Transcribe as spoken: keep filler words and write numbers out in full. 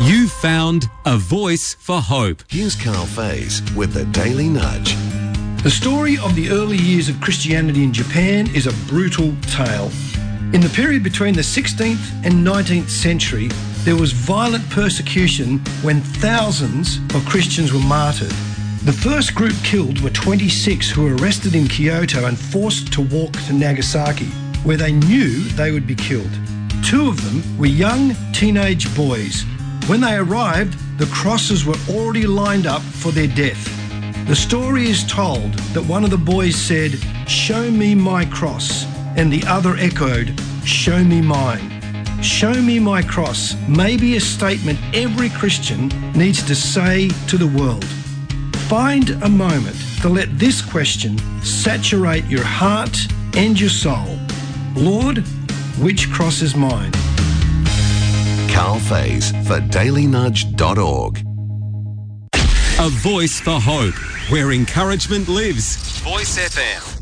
You found a voice for hope. Here's Carl Faze with the Daily Nudge. The story of the early years of Christianity in Japan is a brutal tale. In the period between the sixteenth and nineteenth century, there was violent persecution when thousands of Christians were martyred. The first group killed were twenty-six who were arrested in Kyoto and forced to walk to Nagasaki, where they knew they would be killed. Two of them were young teenage boys. When they arrived, the crosses were already lined up for their death. The story is told that one of the boys said, "Show me my cross," and the other echoed, "Show me mine." "Show me my cross" may be a statement every Christian needs to say to the world. Find a moment to let this question saturate your heart and your soul. Lord, which cross is mine? Carl Faze for daily nudge dot org. A voice for hope, where encouragement lives. Voice F M.